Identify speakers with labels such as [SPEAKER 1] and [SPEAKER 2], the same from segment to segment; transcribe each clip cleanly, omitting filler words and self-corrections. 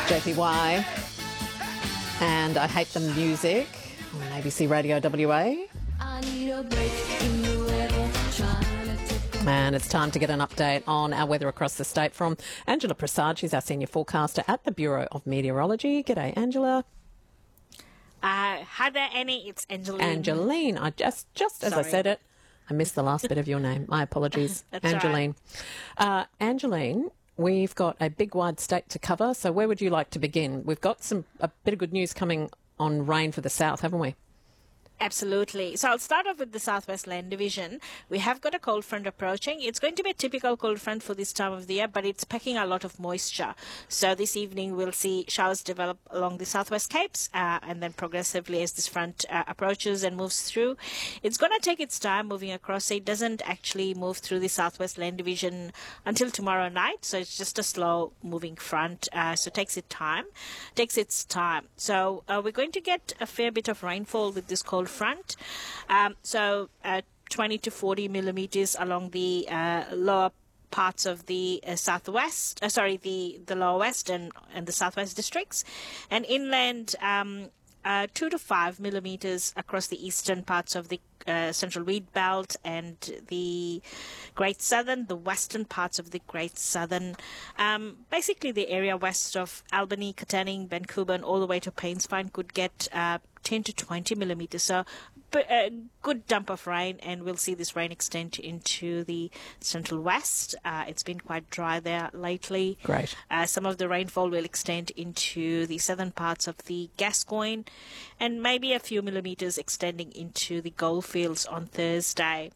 [SPEAKER 1] JPY, and I Hate the Music on ABC Radio WA. And it's time to get an update on our weather across the state from Angela Prasad. She's our senior forecaster at the Bureau of Meteorology. G'day, Angela.
[SPEAKER 2] Hi there, Annie. It's Angeline.
[SPEAKER 1] Angeline. I just as I said it, I missed the last bit of your name. My apologies.
[SPEAKER 2] That's
[SPEAKER 1] Angeline.
[SPEAKER 2] Right.
[SPEAKER 1] Angeline, we've got a big, wide state to cover. So where would you like to begin? We've got a bit of good news coming on rain for the south, haven't we?
[SPEAKER 2] Absolutely. So I'll start off with the Southwest Land Division. We have got a cold front approaching. It's going to be a typical cold front for this time of the year, but it's packing a lot of moisture. So this evening we'll see showers develop along the Southwest Capes, and then progressively as this front approaches and moves through. It's going to take its time moving across. So it doesn't actually move through the Southwest Land Division until tomorrow night. So it's just a slow moving front. So it takes its time. So we're going to get a fair bit of rainfall with this cold front. 20 to 40 millimeters along the lower parts of the southwest, the lower west and the southwest districts, and inland 2 to 5 millimeters across the eastern parts of the central wheat belt and the Great Southern, the western parts of the Great Southern, basically the area west of Albany, Katanning, Vancouver, and all the way to Paintsvine could get 10 to 20 millimeters. So a good dump of rain, and we'll see this rain extend into the central west. It's been quite dry there lately.
[SPEAKER 1] Great.
[SPEAKER 2] Some of the rainfall will extend into the southern parts of the Gascoyne, and maybe a few millimeters extending into the Goldfields on Thursday.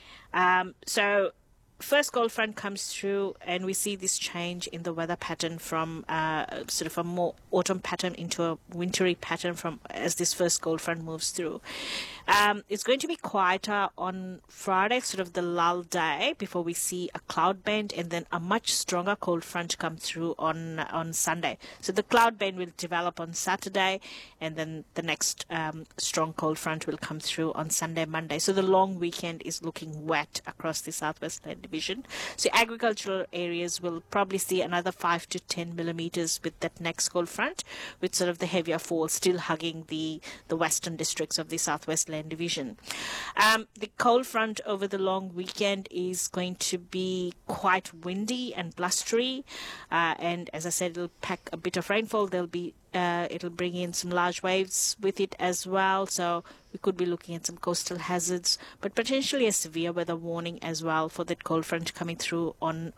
[SPEAKER 2] So first cold front comes through, and we see this change in the weather pattern from sort of a more autumn pattern into a wintry pattern as this first cold front moves through. It's going to be quieter on Friday, sort of the lull day, before we see a cloud band and then a much stronger cold front come through on Sunday. So the cloud band will develop on Saturday, and then the next strong cold front will come through on Sunday, Monday. So the long weekend is looking wet across the Southwest Land Division. So agricultural areas will probably see another 5 to 10 millimeters with that next cold front, with sort of the heavier fall still hugging the western districts of the Southwest Land Division. The cold front over the long weekend is going to be quite windy and blustery, and as I said, it'll pack a bit of rainfall. It'll bring in some large waves with it as well, so we could be looking at some coastal hazards, but potentially a severe weather warning as well for that cold front coming through on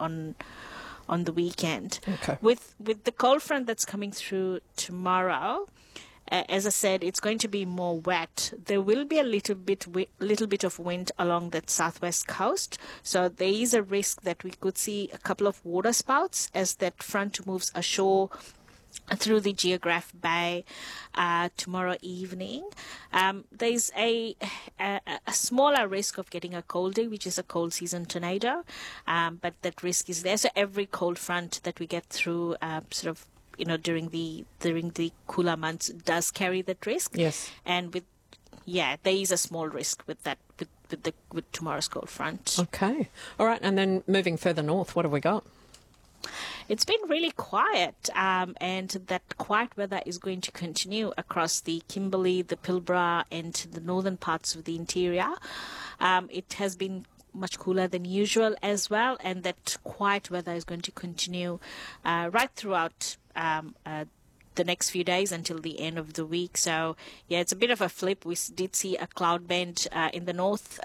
[SPEAKER 2] the weekend.
[SPEAKER 1] Okay.
[SPEAKER 2] With the cold front that's coming through tomorrow, as I said, it's going to be more wet. There will be a little bit of wind along that southwest coast, so there is a risk that we could see a couple of water spouts as that front moves ashore through the Geograph Bay tomorrow evening. There's a smaller risk of getting a cold day, which is a cold season tornado, but that risk is there. So every cold front that we get through during the cooler months does carry that risk.
[SPEAKER 1] Yes.
[SPEAKER 2] And there is a small risk with that with tomorrow's cold front.
[SPEAKER 1] Okay. All right. And then moving further north, what have we got?
[SPEAKER 2] It's been really quiet, and that quiet weather is going to continue across the Kimberley, the Pilbara, and the northern parts of the interior. It has been much cooler than usual as well, and that quiet weather is going to continue right throughout the next few days until the end of the week. So, yeah, it's a bit of a flip. We did see a cloud band in the north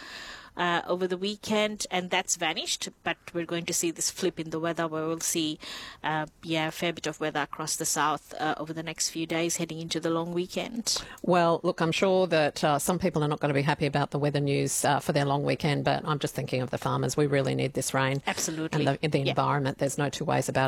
[SPEAKER 2] over the weekend, and that's vanished, but we're going to see this flip in the weather where we'll see a fair bit of weather across the south over the next few days heading into the long weekend.
[SPEAKER 1] Well, look, I'm sure that some people are not going to be happy about the weather news for their long weekend, but I'm just thinking of the farmers. We really need this rain.
[SPEAKER 2] Absolutely.
[SPEAKER 1] And the environment. There's no two ways about it.